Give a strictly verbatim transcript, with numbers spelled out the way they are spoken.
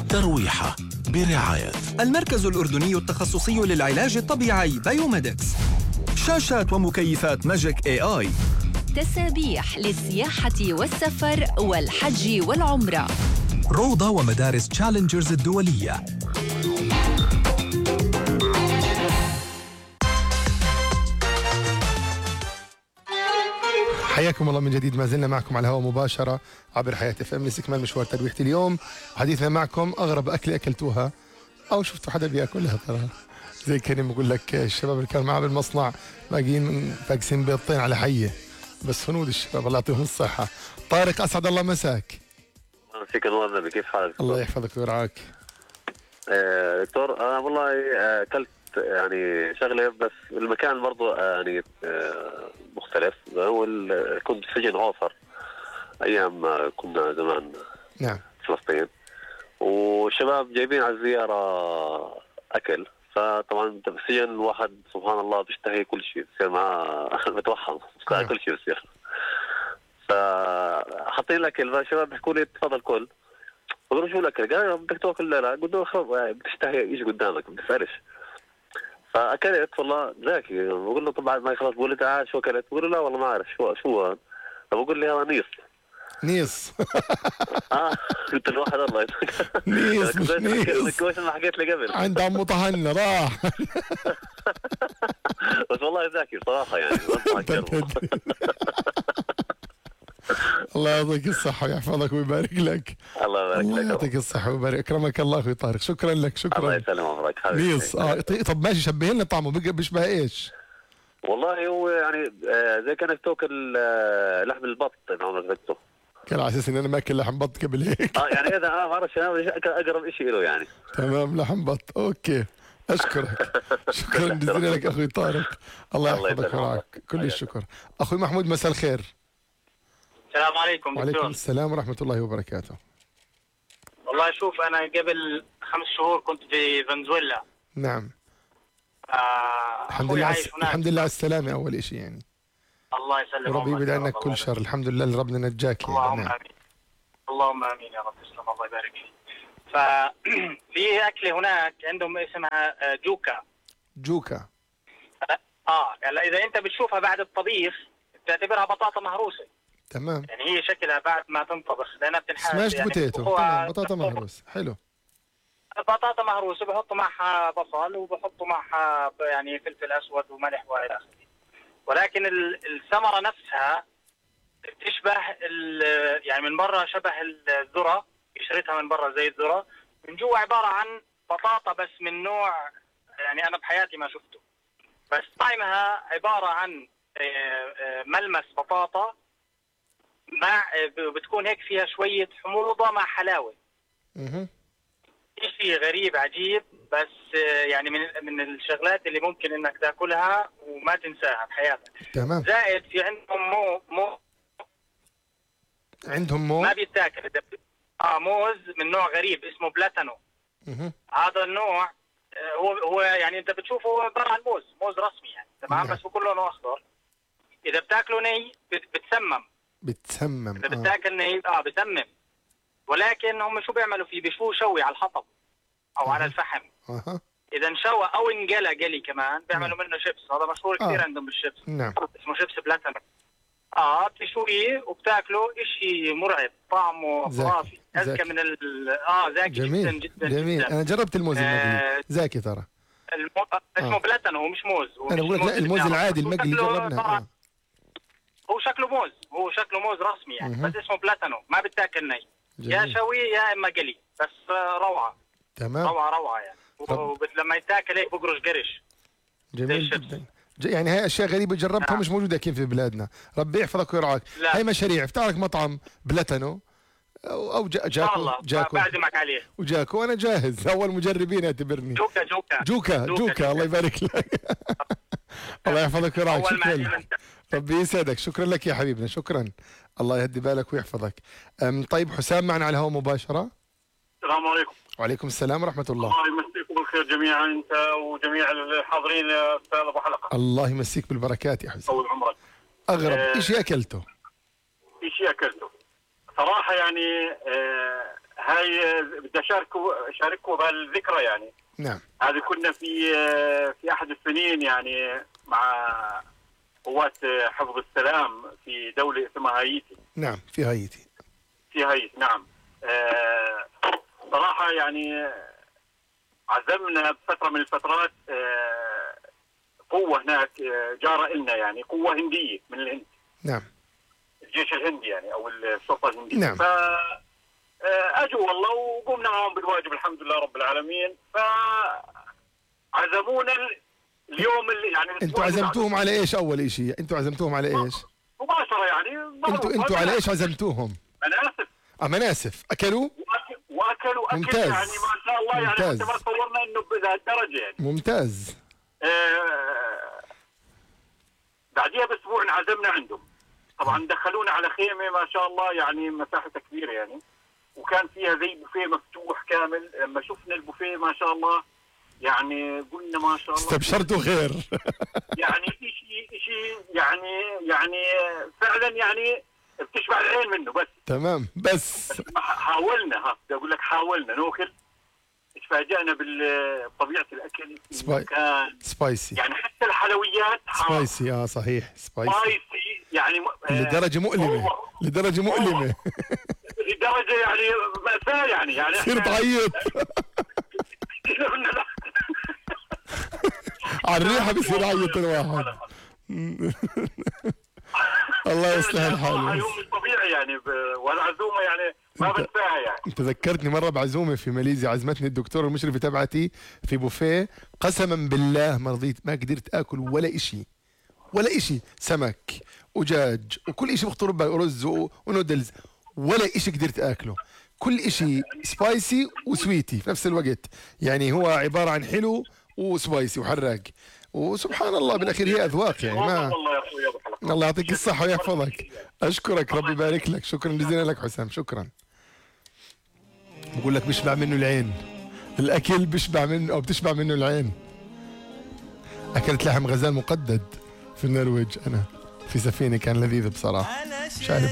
ترويحة برعاية المركز الأردني التخصصي للعلاج الطبيعي بايوميدكس. شاشات ومكيفات ماجيك اي اي. تسابيح للسياحة والسفر والحج والعمرة. روضة ومدارس تشالنجرز الدولية. حياكم الله من جديد، ما زلنا معكم على الهواء مباشرة عبر حياة اف ام لاستكمال مشوار ترويحة اليوم. وحديثنا معكم أغرب أكلة أكلتوها أو شفتوا حدا بياكلها. ترى زي كريم بقول لك الشباب اللي كانوا معاه بالمصنع باقيين فاكسين بيضتين على حية، بس هنود الشباب الله يعطيهم الصحة. طارق أسعد الله مساك. فيك نور النبي، كيف حالك؟ الله يحفظك ويرعاك. آه دكتور أنا والله أكلت يعني شغلة، بس المكان برضو يعني آه مختلف. هو كنت سجن عوفر أيام ما كنا زمان. نعم. فلسطين، والشباب جايبين على الزيارة أكل، فطبعا انت بالسجن الواحد سبحان الله بيشتهي كل شيء، بصير معاه بتوحم كل شيء بصير. فحاطين الاكل، فالشباب بيحكوا لي تفضل كل، بقول له شو الاكل؟ قال بدك تاكل؟ لا لا، قلت له خلص بتشتهي شيء قدامك ما بتسالش. فاكلت والله زاكي، بقول له طبعا ما خلاص، بقول لي تعال شو اكلت؟ بقول له لا والله ما اعرف شو شو هذا. فبقول لي هذا نيص. نيص اه قلت له واحد الله نيص مش نيص، كويس ما حكيت لي قبل. عند عمو طهنا راح. بس والله ذكي صراحه يعني. الله يعطيك الصحة ويحفظك ويبارك لك. الله يبارك لك. الله يعطيك الصحة ويبارك، أكرمك الله أخوي طارق، شكرا لك. شكرا. الله يسلم عمرك حبيبي. نيص اه طب ماشي، شبه لنا طعمه بيشبه ايش؟ والله هو يعني آه زي كانك تاكل آه لحم البط اذا عمرك ذقته. كان على اساس ان انا ماكل لحم بط قبل هيك. اه يعني اذا انا ما بعرفش، انا اقرب شيء له يعني. تمام، لحم بط، اوكي. اشكرك شكرا جزيلا لك اخوي طارق، الله يحفظك ويرعاك، كل الشكر. اخوي محمود مساء الخير. السلام عليكم دكتور. وعليكم السلام ورحمة الله وبركاته. والله شوف، أنا قبل خمس شهور كنت في فنزويلا. نعم. آه الحمد لله عس... الحمد لله على السلامة أول شيء يعني. الله يسلمك. وربي يبعد عنك كل شر، الحمد لله اللي ربنا نجاك يعني. اللهم نعم. آمين. اللهم آمين يا رب، تسلم الله يبارك فيك. ففي أكلة هناك عندهم اسمها جوكا. جوكا. اه يعني إذا أنت بتشوفها بعد الطبيخ بتعتبرها بطاطا مهروسة. تمام. يعني هي شكلها بعد ما تنطبخ لأنها بتنحاز. سماشت يعني بوتيتو. تمام، بطاطا مهروس. حلو. بطاطا مهروسة بحطوا معها بصل وبحطوا معها يعني فلفل أسود وملح وإلى آخره. ولكن الثمرة نفسها تشبه يعني من برا شبه الذرة، قشرتها من برا زي الذرة، من جوا عبارة عن بطاطا بس من نوع يعني أنا بحياتي ما شفته. بس طعمها عبارة عن ملمس بطاطا مع بتكون هيك فيها شوية حموضة مع حلاوة. اها. شيء غريب عجيب، بس يعني من من الشغلات اللي ممكن انك تاكلها وما تنساها بحياتك. تمام. زائد في عندهم مو مو عندهم مو ما بيتاكل. اه موز من نوع غريب اسمه بلاتانو. اها. هذا النوع هو هو يعني انت بتشوفه عباره عن موز، موز رسمي يعني تمام. بس بكون لونه اخضر. اذا بتاكله ني بتسمم. بتسمم. اذا بتاكل ني اه بسمم. ولكن هم شو بيعملوا فيه؟ بيشوفوه شوي على الحطب او أه. على الفحم. اها. اذا انشوى او انقلى قلي كمان بيعملوا منه شيبس. هذا مشهور كثير. أه. عندهم بالشيبس. نعم. اسمه شيبس بلاتانو. اه بتشويه وبتاكله، شيء مرعب، طعمه خرافي، اذكى من ال اه زاكي جدا جدا جميل. جدا. انا جربت الموز المقلي. آه زاكي ترى. الم... اسمه آه. بلاتانو، هو مش موز. هو انا بقول لك لا، الموز العادي المقلي جربناه. آه. هو شكله موز، هو شكله موز رسمي يعني. مه. بس اسمه بلاتانو، ما بتاكل ني. جميل. يا شوي يا اما قلي، بس روعه. تمام. روعه روعه يعني. وبت... لما يتاكل هيك بقرش قرش. جميل جدا. يعني هاي اشياء غريبه جربتها. نعم. مش موجوده اكيد في بلادنا. ربي يحفظك ويرعاك. هاي مشاريع. افتح لك مطعم بلاتانو او او جا جاكو. جاكو بعزمك عليه. وجاكو انا جاهز، اول مجربين اعتبرني. جوكا جوكا جوكا جوكا, جوكا, جوكا. الله يبارك لك. الله يحفظك ويرعاك. شكرا. ربي يسعدك، شكرا لك يا حبيبنا، شكرا. الله يهدي بالك ويحفظك. طيب حسام معنا على الهواء مباشره. السلام عليكم. وعليكم السلام ورحمة الله. الله يمسيكم بالخير جميعا انت وجميع الحاضرين يا استاذ ابو حلقة. الله يمسيك بالبركات يا حسين. طول عمرك. اغرب آه شيء اكلته؟ شيء اكلته صراحة يعني آه هاي بدي اشاركه اشاركه بهالذكرى يعني. نعم. هذه كنا في في احد السنين يعني مع قوات حفظ السلام في دوله اسمها هايتي. نعم في هايتي. في هايتي نعم. آه صراحه يعني عزمنا بفتره من الفترات آه قوه هناك جاره لنا يعني قوه هنديه من الهند. نعم. الجيش الهندي يعني او الشرطه الهنديه. نعم. ف اجوا والله وقمنا معهم بالواجب الحمد لله رب العالمين. فعزمونا اليوم اللي يعني انتوا عزمتوهم على ايش اول شيء؟ انتوا عزمتوهم على ايش؟ مباشره يعني. انتوا انتوا على ايش عزمتوهم؟ مناسف. اه مناسف. اكلوا؟ واكلوا اكل ممتاز. يعني ما شاء الله يعني ممتاز. حتى ما تصورنا انه بهالدرجه يعني. ممتاز. آه بعديها باسبوع انعزمنا عندهم. طبعا دخلونا على خيمه ما شاء الله يعني مساحتها كبيره يعني، وكان فيها زي بوفيه مفتوح كامل. لما شفنا البوفيه ما شاء الله يعني قلنا ما شاء الله استبشرتوا خير. يعني شيء شيء يعني يعني فعلا يعني بتشبع العين منه. بس تمام. بس حاولنا ها بدي اقول لك حاولنا ناكل، تفاجئنا بطبيعه الاكل. سباي... كان سبايسي يعني حتى الحلويات سبايسي. اه صحيح سبايسي, سبايسي يعني م... لدرجه مؤلمه. لدرجه مؤلمه. لدرجه يعني مأساة يعني يعني صرت عيط. على الريحه بصير يعيط الواحد. الله يصلح الحال. يوم طبيعي يعني ب... والعزومه يعني ما بنساها يعني. انت ذكرتني مره بعزومه في ماليزيا، عزمتني الدكتوره المشرفه تبعتي في بوفيه، قسما بالله ما رضيت، ما قدرت اكل ولا إشي ولا إشي، سمك ودجاج وكل إشي بخطر ببالي، رز ونودلز، ولا إشي قدرت اكله. كل إشي سبايسي وسويتي في نفس الوقت، يعني هو عباره عن حلو وسبايسي وحراق، وسبحان الله بالاخير هي اذواق يعني. ما الله يعطيك الصحه ويحفظك. اشكرك ربي يبارك لك. شكرا جزيلا لك حسام. شكرا. بقول لك بيشبع منه العين، الاكل بيشبع منه او بتشبع منه العين. اكلت لحم غزال مقدد في النرويج انا في سفينه، كان لذيذ بصراحه. مش عارف